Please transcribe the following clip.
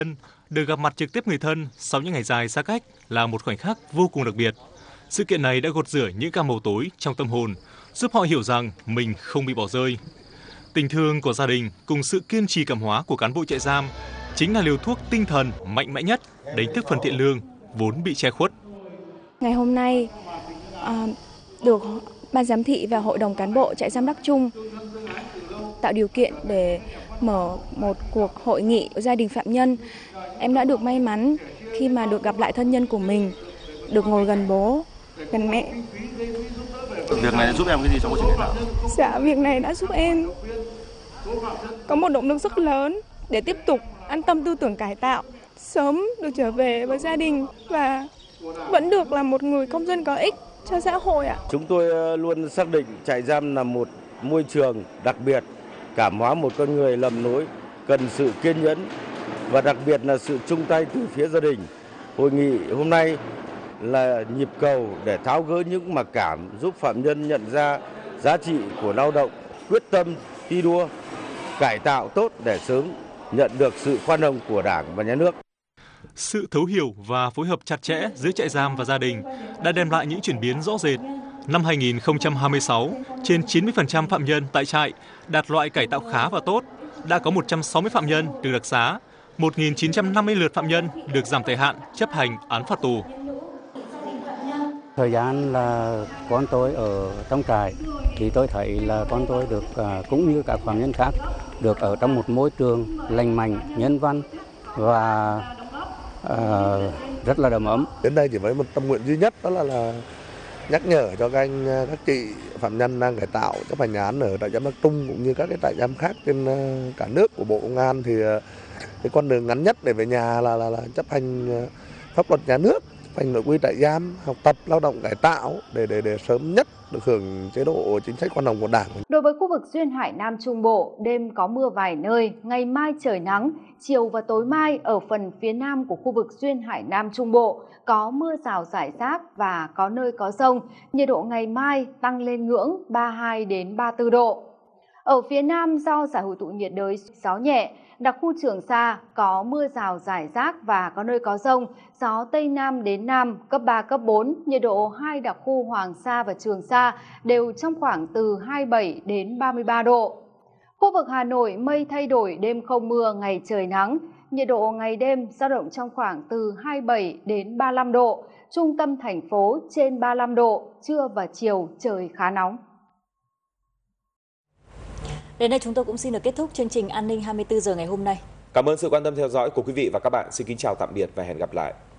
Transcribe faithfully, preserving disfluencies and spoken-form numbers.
Được gặp mặt trực tiếp người thân sau những ngày dài xa cách là một khoảnh khắc vô cùng đặc biệt. Sự kiện này đã gột rửa những cam màu tối trong tâm hồn, giúp họ hiểu rằng mình không bị bỏ rơi. Tình thương của gia đình cùng sự kiên trì cảm hóa của cán bộ trại giam chính là liều thuốc tinh thần mạnh mẽ nhất đánh thức phần thiện lương vốn bị che khuất. Ngày hôm nay à, được ban giám thị và hội đồng cán bộ trại giam Đắc Trung tạo điều kiện để mở một cuộc hội nghị gia đình phạm nhân. Em đã được may mắn khi mà được gặp lại thân nhân của mình, được ngồi gần bố, gần mẹ. Việc này đã giúp em cái gì trong quá trình cải tạo? Dạ, việc này đã giúp em có một động lực rất lớn để tiếp tục an tâm tư tưởng cải tạo, sớm được trở về với gia đình và vẫn được là một người công dân có ích cho xã hội ạ. Chúng tôi luôn xác định trại giam là một môi trường đặc biệt, cảm hóa một con người lầm lỗi, cần sự kiên nhẫn và đặc biệt là sự chung tay từ phía gia đình. Hội nghị hôm nay là nhịp cầu để tháo gỡ những mặc cảm, giúp phạm nhân nhận ra giá trị của lao động, quyết tâm thi đua, cải tạo tốt để sớm nhận được sự khoan hồng của Đảng và Nhà nước. Sự thấu hiểu và phối hợp chặt chẽ giữa trại giam và gia đình đã đem lại những chuyển biến rõ rệt. Năm hai nghìn không trăm hai mươi sáu, trên chín mươi phần trăm phạm nhân tại trại đạt loại cải tạo khá và tốt, đã có một trăm sáu mươi phạm nhân được đặc xá, một nghìn chín trăm năm mươi lượt phạm nhân được giảm thời hạn chấp hành án phạt tù. Thời gian là con tôi ở trong trại thì tôi thấy là con tôi được cũng như các phạm nhân khác được ở trong một môi trường lành mạnh, nhân văn và uh, rất là đầm ấm. Đến đây chỉ với một tâm nguyện duy nhất, đó là, là nhắc nhở cho các anh các chị phạm nhân đang cải tạo chấp hành án ở trại giam Đắc Trung cũng như các cái trại giam khác trên cả nước của Bộ Công an thì cái con đường ngắn nhất để về nhà là là, là chấp hành pháp luật nhà nước, chấp hành nội quy trại giam, học tập, lao động, cải tạo để để để sớm nhất được hưởng chế độ chính sách khoan hồng của Đảng. Đối với khu vực duyên hải Nam Trung Bộ, đêm có mưa vài nơi, ngày mai trời nắng, chiều và tối mai ở phần phía nam của khu vực duyên hải Nam Trung Bộ có mưa rào rải rác và có nơi có dông. Nhiệt độ ngày mai tăng lên ngưỡng ba mươi hai đến ba mươi tư độ. Ở phía nam do giải hội tụ nhiệt đới gió nhẹ, đặc khu Trường Sa có mưa rào rải rác và có nơi có dông, gió Tây Nam đến Nam cấp ba, cấp bốn, nhiệt độ hai đặc khu Hoàng Sa và Trường Sa đều trong khoảng từ hai mươi bảy đến ba mươi ba độ. Khu vực Hà Nội mây thay đổi, đêm không mưa, ngày trời nắng, nhiệt độ ngày đêm dao động trong khoảng từ hai mươi bảy đến ba mươi lăm độ, trung tâm thành phố trên ba mươi lăm độ, trưa và chiều trời khá nóng. Đến đây chúng tôi cũng xin được kết thúc chương trình An ninh hai mươi tư giờ ngày hôm nay. Cảm ơn sự quan tâm theo dõi của quý vị và các bạn. Xin kính chào tạm biệt và hẹn gặp lại.